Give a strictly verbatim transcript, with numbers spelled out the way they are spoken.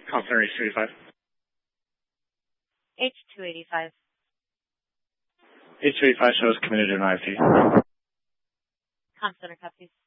Call center H two eighty-five. H two eighty-five. H two eighty-five shows committed to an I F T. Com center copies.